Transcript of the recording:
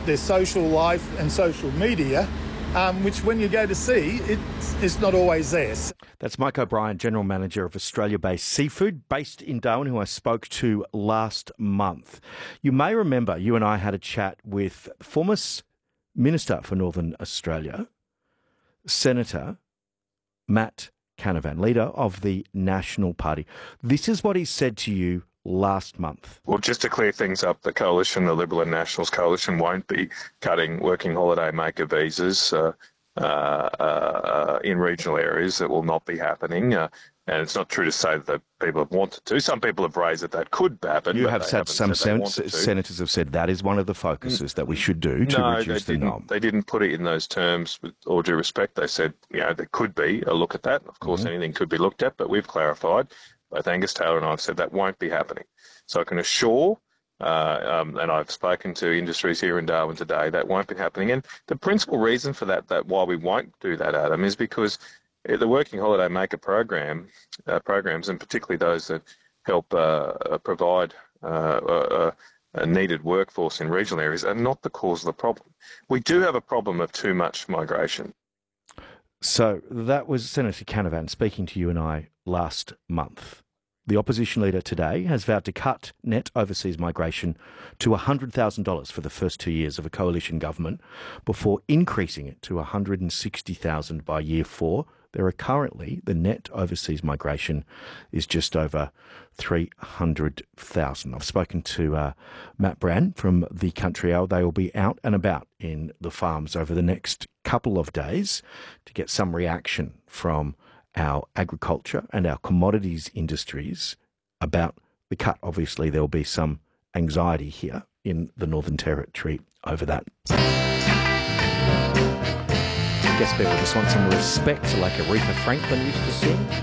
their social life and social media, which when you go to see, it's not always there. That's Mike O'Brien, General Manager of Australia-based Seafood, based in Darwin, who I spoke to last month. You may remember you and I had a chat with former Minister for Northern Australia, Senator Matt Canavan, leader of the National Party. This is what he said to you last month. Well, just to clear things up, the coalition, the Liberal and Nationals coalition, won't be cutting working holiday maker visas in regional areas. That will not be happening. And it's not true to say that people have wanted to. Some people have raised that could happen. You have said some senators have said that is one of the focuses that we should do to reduce the norm. They didn't put it in those terms. With all due respect, they said, there could be a look at that. Of course, anything could be looked at, but we've clarified. Both Angus Taylor and I have said that won't be happening. So I can assure, and I've spoken to industries here in Darwin today, that won't be happening. And the principal reason for that why we won't do that, Adam, is because the working holiday maker programs, and particularly those that help provide a needed workforce in regional areas, are not the cause of the problem. We do have a problem of too much migration. So that was Senator Canavan speaking to you and I last month. The opposition leader today has vowed to cut net overseas migration to $100,000 for the first 2 years of a coalition government before increasing it to $160,000 by year 4. There are currently, the net overseas migration is just over 300,000. I've spoken to Matt Brand from the Country Owl. They will be out and about in the farms over the next couple of days to get some reaction from our agriculture and our commodities industries about the cut. Obviously, there will be some anxiety here in the Northern Territory over that. I guess people just want some respect like Aretha Franklin used to sing.